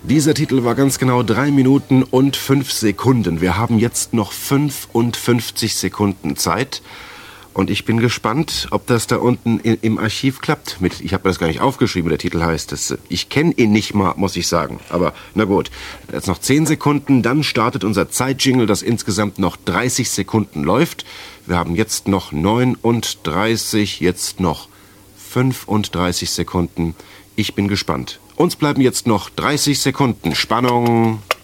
Dieser Titel war ganz genau 3 Minuten und 5 Sekunden. Wir haben jetzt noch 55 Sekunden Zeit. Und ich bin gespannt, ob das da unten im Archiv klappt. Ich habe das gar nicht aufgeschrieben, wie der Titel heißt. Ich kenne ihn nicht mal, muss ich sagen. Aber na gut, jetzt noch 10 Sekunden, dann startet unser Zeitjingle, das insgesamt noch 30 Sekunden läuft. Wir haben jetzt noch 39, jetzt noch 35 Sekunden. Ich bin gespannt. Uns bleiben jetzt noch 30 Sekunden. Spannung.